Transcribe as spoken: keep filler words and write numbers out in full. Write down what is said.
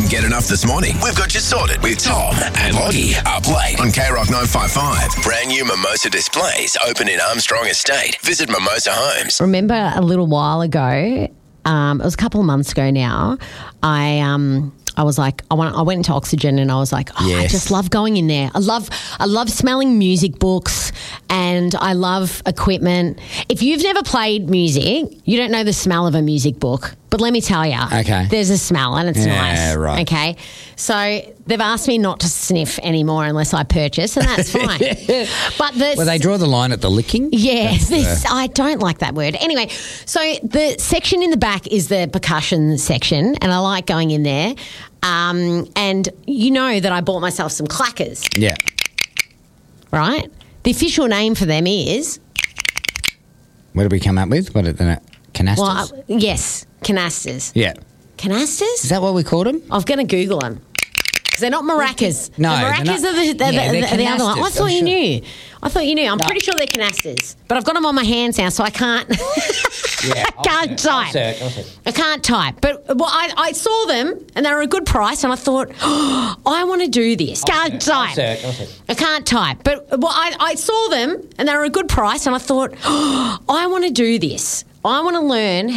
Couldn't get enough this morning? We've got you sorted with Tom and Lottie up late on K Rock nine five five. Brand new Mimosa displays open in Armstrong Estate. Visit Mimosa Homes. Remember a little while ago, um, it was a couple of months ago now, I um I was like, I went, I went into Oxygen and I was like, oh, Yes. I just love going in there. I love, I love smelling music books and I love equipment. If you've never played music, you don't know the smell of a music book. But let me tell you, Okay. there's a smell and it's Yeah, nice. right. Okay. So they've asked me not to sniff anymore unless I purchase, and that's fine. But the Well, they draw the line at the licking. yeah, That's the- this, I don't like that word. Anyway, so the section in the back is the percussion section, and I like going in there. Um, and you know that I bought myself some clackers, Yeah. right? The official name for them is, What did we come up with? What are the canasters? well, uh, yes, canasters. yeah. Canasters? Is that what we called them? I'm going to Google them. Because they're not maracas. No, the they're maracas not- are the, the, yeah, the, they're the other one. I canasters, thought I'm you sure. knew. I thought you knew. I'm pretty sure they're canasters. But I've got them on my hands now, so I can't. Yeah. I can't type. I can't type. But well, I, I saw them and they were a good price, and I thought, oh, I want to do this. Can't type. I can't type. But well, I, I saw them and they were a good price, and I thought, oh, I want to do this. I want to learn